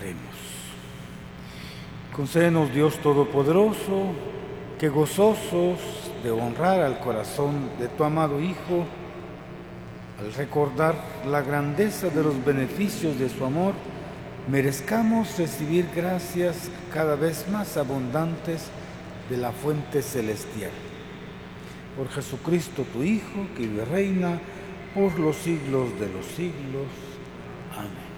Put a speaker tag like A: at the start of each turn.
A: Oremos. Concédenos, Dios Todopoderoso, que gozosos de honrar al corazón de tu amado Hijo, al recordar la grandeza de los beneficios de su amor, merezcamos recibir gracias cada vez más abundantes de la fuente celestial. Por Jesucristo, tu Hijo, que vive y reina por los siglos de los siglos. Amén.